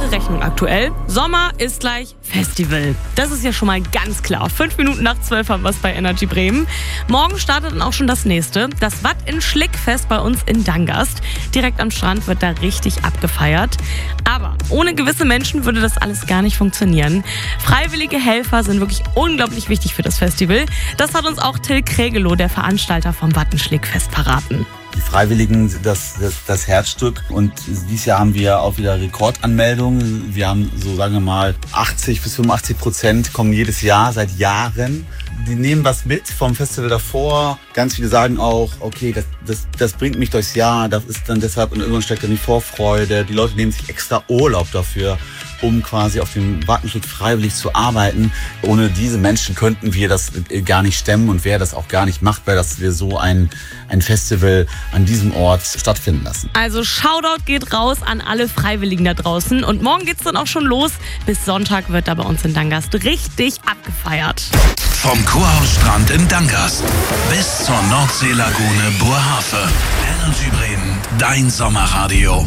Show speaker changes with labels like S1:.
S1: einfache Rechnung aktuell. Sommer ist gleich Festival. Das ist ja schon mal ganz klar. 5 Minuten nach 12 haben wir es bei Energy Bremen. Morgen startet dann auch schon das nächste. Das Watt in Schlick-Fest bei uns in Dangast. Direkt am Strand wird da richtig abgefeiert. Aber ohne gewisse Menschen würde das alles gar nicht funktionieren. Freiwillige Helfer sind wirklich unglaublich wichtig für das Festival. Das hat uns auch Till Krägelow, der Veranstalter vom Watt in Schlick-Fest, verraten.
S2: Die Freiwilligen sind das Herzstück und dieses Jahr haben wir auch wieder Rekordanmeldungen. Wir haben so, sagen wir mal, 80-85% kommen jedes Jahr, seit Jahren. Die nehmen was mit vom Festival davor. Ganz viele sagen auch, okay, das bringt mich durchs Jahr. Das ist dann deshalb, und irgendwann steckt dann die Vorfreude. Die Leute nehmen sich extra Urlaub dafür, um quasi auf dem Watt in Schlick freiwillig zu arbeiten. Ohne diese Menschen könnten wir das gar nicht stemmen und wäre das auch gar nicht machbar, dass wir so ein Festival an diesem Ort stattfinden lassen.
S1: Also Shoutout geht raus an alle Freiwilligen da draußen. Und morgen geht's dann auch schon los. Bis Sonntag wird da bei uns in Dangast richtig abgefeiert.
S3: Vom Kurhausstrand in Dangast bis zur Nordseelagune Burhafe. Energy Bremen, dein Sommerradio.